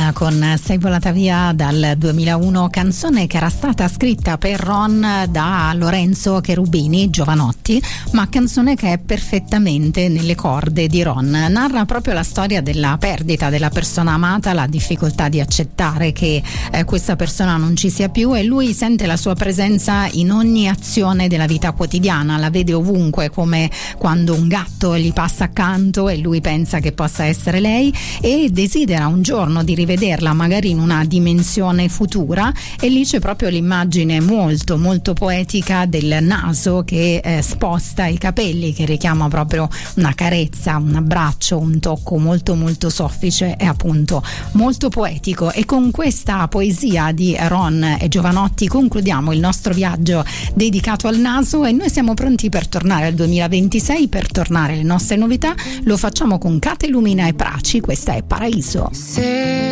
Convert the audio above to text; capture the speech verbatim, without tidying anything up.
Ron con Sei volata via dal duemilauno, canzone che era stata scritta per Ron da Lorenzo Cherubini, Jovanotti, ma canzone che è perfettamente nelle corde di Ron. Narra proprio la storia della perdita della persona amata, la difficoltà di accettare che eh, questa persona non ci sia più, e lui sente la sua presenza in ogni azione della vita quotidiana, la vede ovunque, come quando un gatto gli passa accanto e lui pensa che possa essere lei e desidera un giorno di rivederla magari in una dimensione futura, e lì c'è proprio l'immagine molto molto poetica del naso che eh, sposta i capelli, che richiama proprio una carezza, un abbraccio, un tocco molto molto soffice e appunto molto poetico. E con questa poesia di Ron e Jovanotti concludiamo il nostro viaggio dedicato al naso, e noi siamo pronti per tornare al duemilaventisei, per tornare alle nostre novità. Lo facciamo con Kate Lumina e Praci, questa è Paraiso. Se